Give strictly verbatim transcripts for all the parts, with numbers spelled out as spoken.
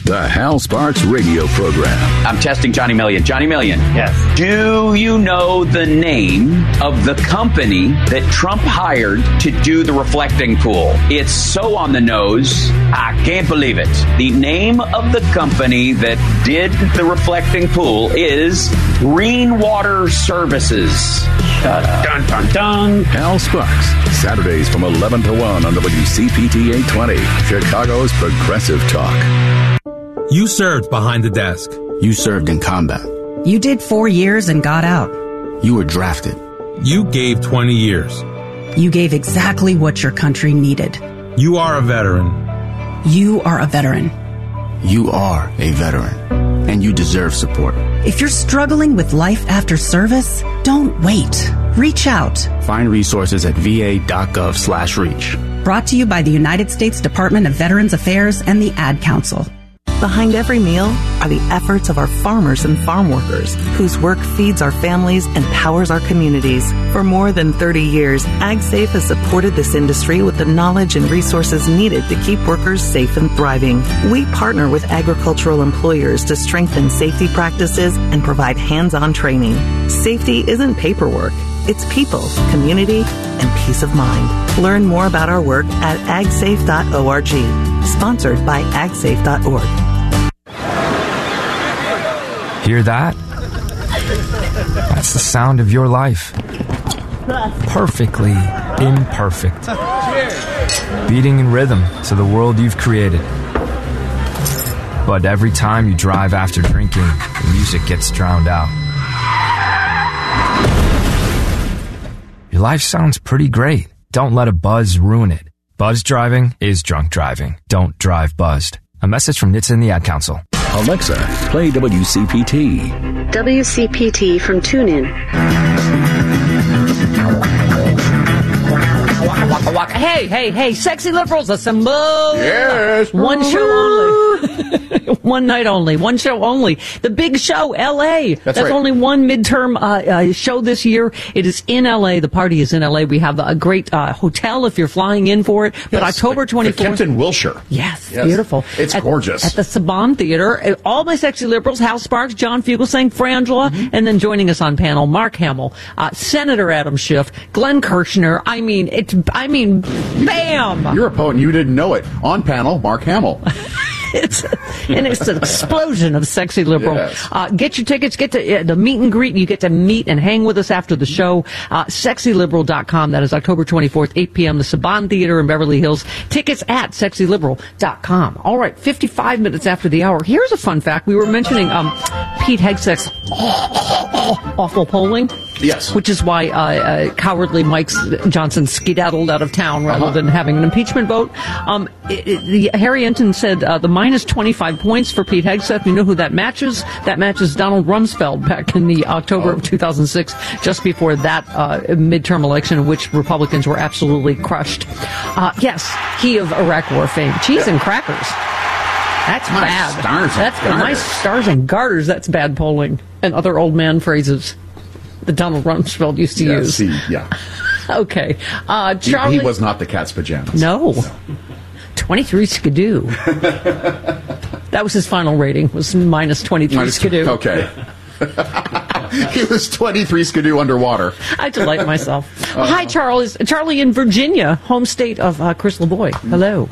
The Hal Sparks radio program. I'm testing Johnny Million. Johnny Million. Yes. Do you know the name of the company that Trump hired to do the reflecting pool? It's so on the nose, I can't believe it. The name of the company that did the reflecting pool is Greenwater Services. Shut up. Dun, dun, dun. Hal Sparks, Saturdays from eleven to one on W C P T eight twenty, Chicago's Progressive Talk. You served behind the desk. You served in combat. You did four years and got out. You were drafted. You gave twenty years. You gave exactly what your country needed. You are a veteran. You are a veteran. You are a veteran, and you deserve support. If you're struggling with life after service, don't wait. Reach out. Find resources at va.gov slash reach. Brought to you by the United States Department of Veterans Affairs and the Ad Council. Behind every meal are the efforts of our farmers and farm workers, whose work feeds our families and powers our communities. For more than thirty years, AgSafe has supported this industry with the knowledge and resources needed to keep workers safe and thriving. We partner with agricultural employers to strengthen safety practices and provide hands-on training. Safety isn't paperwork. It's people, community, and peace of mind. Learn more about our work at ag safe dot org. Sponsored by ag safe dot org. Hear that? That's the sound of your life. Perfectly imperfect. Beating in rhythm to the world you've created. But every time you drive after drinking, the music gets drowned out. Your life sounds pretty great. Don't let a buzz ruin it. Buzz driving is drunk driving. Don't drive buzzed. A message from N H T S A and the Ad Council. Alexa, play W C P T. W C P T from TuneIn. Waka, waka. Hey, hey, hey, sexy liberals, assemble! Yes! One show only. One night only. One show only. The big show, L A. That's, That's right. Only one midterm uh, uh, show this year. It is in L A. The party is in L A. We have a great uh, hotel if you're flying in for it. But yes, October twenty-fourth. The Kempton Wilshire. Yes, yes, beautiful. It's at, gorgeous. At the Saban Theater. All my sexy liberals, Hal Sparks, John Fugelsang, Frangela, mm-hmm. and then joining us on panel, Mark Hamill, uh, Senator Adam Schiff, Glenn Kirshner. I mean, it's, I mean, bam! You're a poet and you didn't know it. On panel, Mark Hamill. It's and it's an explosion of sexy liberal. Yes. Uh, get your tickets. Get to uh, the meet and greet. You get to meet and hang with us after the show. Uh, sexy liberal dot com. That is October twenty-fourth, eight p.m. The Saban Theater in Beverly Hills. Tickets at sexy liberal dot com. All right, fifty-five minutes after the hour. Here's a fun fact. We were mentioning um, Pete Hegseth's awful polling. Yes. Which is why uh, uh, cowardly Mike Johnson skedaddled out of town rather uh-huh. than having an impeachment vote. Um, it, it, the, Harry Enton said uh, the minus twenty-five points for Pete Hegseth. You know who that matches? That matches Donald Rumsfeld back in the October oh. of two thousand six, just before that uh, midterm election in which Republicans were absolutely crushed. Uh, yes, he of Iraq War fame. Cheese and crackers. That's my bad. Stars That's and my stars and garters. That's bad polling and other old man phrases that Donald Rumsfeld used to yeah, use. See, yeah. Okay. Uh, Charlie. He, he was not the cat's pajamas. No. no. twenty-three skidoo. That was his final rating, was minus twenty-three minus, skidoo. Okay. He was twenty-three skidoo underwater. I delight myself. Uh-huh. Well, hi, Charles. Charlie in Virginia, home state of uh, Chris LeBoy. Hello.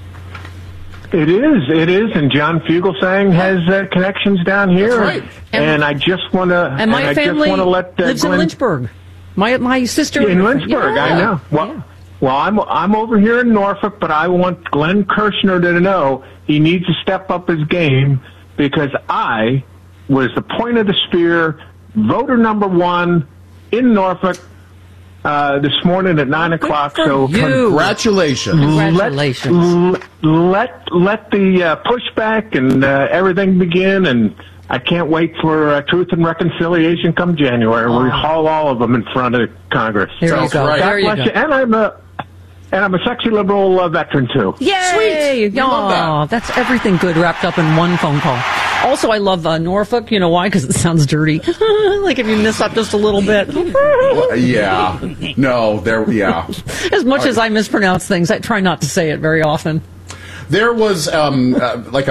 It is, it is, and John Fugelsang has uh, connections down here. That's right. And, and I just want to, and my and family I just let, uh, lives Glenn, in Lynchburg. My my sister in Lynchburg. Yeah. I know. Well, yeah. well, I'm I'm over here in Norfolk, but I want Glenn Kirshner to know he needs to step up his game because I was the point of the spear, voter number one in Norfolk. Uh, this morning at nine o'clock. So you. Congratulations! Congratulations! Let let, let the uh, pushback and uh, everything begin, and I can't wait for uh, Truth and Reconciliation come January. Oh. We haul all of them in front of Congress. There so, you go. Right. There you go. You. And I'm a and I'm a sexy liberal uh, veteran too. Yay! Sweet. Love that. That's everything good wrapped up in one phone call. Also, I love uh, Norfolk. You know why? Because it sounds dirty. Like if you miss up just a little bit. Well, yeah. No, there, yeah. As much right. as I mispronounce things, I try not to say it very often. There was um, uh, like a,